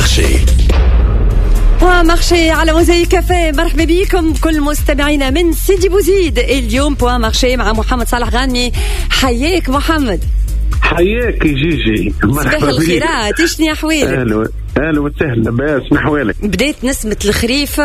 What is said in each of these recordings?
بوان مارشي على موزايك كافيه. مرحبا بكم كل مستمعينا من سيدي بوزيد. اليوم بوان مارشي مع محمد صالح غانمي. حياك محمد. حياك جيجي. صباح الخيرات. اشني احوالك؟ اهلا وسهلا. باس نحوالك. بديت نسمة الخريف؟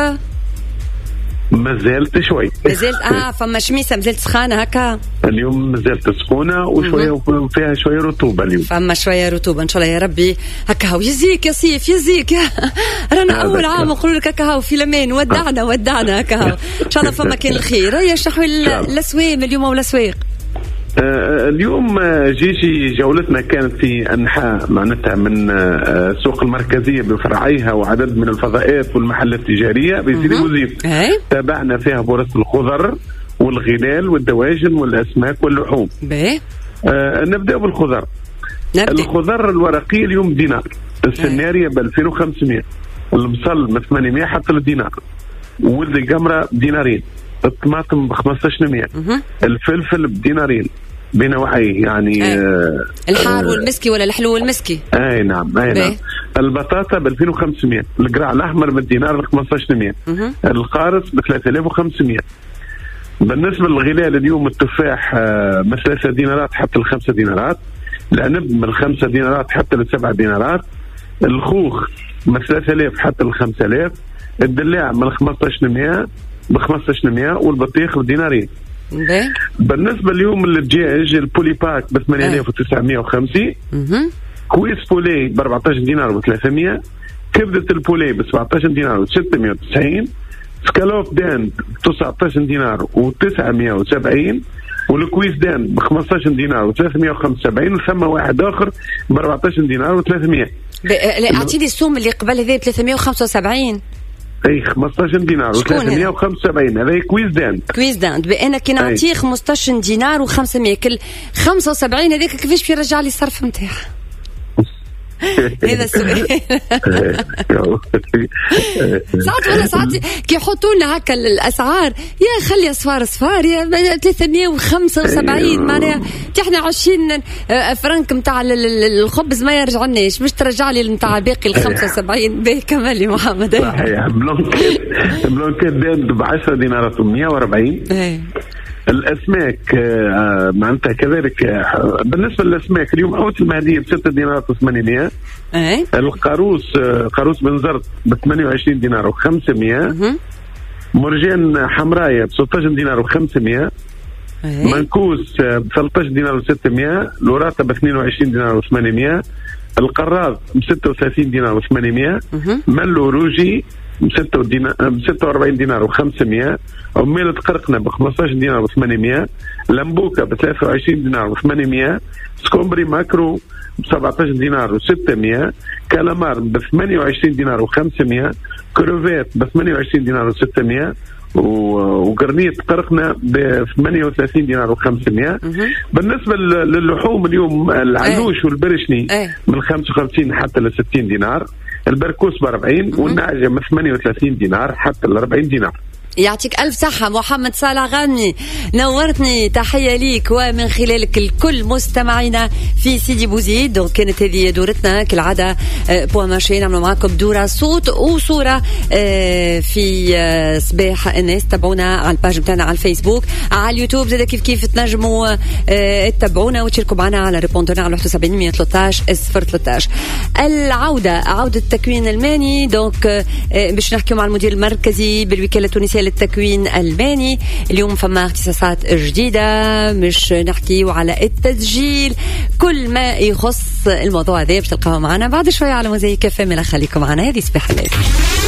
مازالت شوي. مازالت فما شميسة مازالت سخانة هكا. اليوم مازالت سخونة وشوية وفيها شوية رطوبة اليوم. فما شوية رطوبة ان شاء الله يا ربي. هكا هو يزيك يا صيف يزيك. رانا اول عام نقول لك هكا هو في لمين ودعنا هكا هو. ان شاء الله فما كان الخير. هيا شحوي الاسواق اليوم ولا الاسواق؟ اليوم جيجي جولتنا كانت في أنحاء معناتها من السوق المركزية بفرعيها وعدد من الفضاءات والمحلات التجارية بسيدي بوزيد. تابعنا فيها بورصة الخضر والغلال والدواجن والأسماك واللحوم. نبدأ بالخضر. الخضر الورقي اليوم دينار، السنارية ب 2500، البصل من 800 حتى للدينار، ولد القمرة بدينارين، الطماطم ب 1500، الفلفل بدينارين بنوعيه يعني الحار والمسكي ولا الحلو والمسكي. اي نعم. البطاطا ب 2500، القرع الاحمر بالدينار ب 1500، القارص ب 3500. بالنسبه للغلال اليوم التفاح من 3 دينارات حتى ل 5 دينارات، العنب من 5 دينارات حتى ل 7 دينارات، الخوخ من 3000 حتى ل 5000، الدلاع من 1500 ب 1500، والبطيخ بدينارين. بالنسبة اليوم للدجاج البولي باك ب 8950، كويس بولي ب 14 دينار و 300، كبدة البولي ب 17 دينار و 690، سكالوب دان ب 19 دينار و 970، والكويس دان ب 15 دينار و 375، وثم واحد آخر ب 14 دينار و 300. أعطيني السوم اللي قبل هذا ب 375. اي 15 دينار و 375. هذا كويس دان بأنا كي نعطيه 15 دينار و500 كل 75 هذاك كيفاش بيرجع لي الصرف نتاعها؟ هذا السؤال. ساعات كي يحطوا لنا هكا الاسعار يا خلي اصفار يا 375 معناها احنا 20 فرنك نتاع الخبز ما يرجعناش مش ترجع لي نتاع باقي ال 75. به كمال يا محمد. صحيح. بلونكيت ب 10 دينارات و140. الأسماك معناتها كذلك. بالنسبة للأسماك اليوم أوت المهدية ب 6 دينارات و800. قاروس بنزرت ب 28 دينار و500. مرجان حمراية ب 16 دينار و500. منكوس ب 13 دينار و600. لوراتا ب 22 دينار و800. القراض ب 36 دينار و800. ملو روجي ب 46 دينار و500. عميلة قرقنة ب 15 دينار و800. لمبوكا ب 23 دينار و800. سكومبري ماكرو ب 17 دينار و600. كالامار ب 28 دينار و500. كروفيت ب 28 دينار و600. وقرنية قرقنة ب 38 دينار و500. بالنسبة للحوم اليوم العلوش والبرشني من 55 حتى ل 60 دينار. البركوس ب 40 والنعجة من 38 دينار حتى ل 40 دينار. يعطيك ألف صحة محمد صالح غانمي. نورتني. تحية ليك ومن خلالك الكل مستمعينا في سيدي بوزيد. دونك كانت هذه دورتنا كالعادة بوان مارشي نعملوا معكم دورة صوت وصورة في صباح الناس. تابعونا على الباج بتاعنا على الفيسبوك على اليوتيوب زي كيف تنجموا تتابعونا وتشاركوا معنا على ريبوندونا على 71 113 013. عودة التكوين الماني. دونك باش نحكيو مع المدير المركزي بالوكالة التونسية للتكوين الماني. اليوم فما اختصاصات جديدة مش نحكيو على التسجيل. كل ما يخص الموضوع هذا باش تلقاوه معنا بعد شوية على موزايك كافيه. خليكم معنا. هذه صباح الناس.